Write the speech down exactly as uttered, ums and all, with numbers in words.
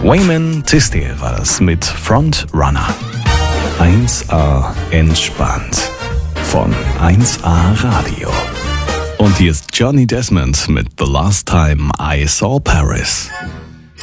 Wayman Tisdale war das mit Frontrunner. eins A entspannt von eins A Radio. Und hier ist Johnny Desmond mit The Last Time I Saw Paris.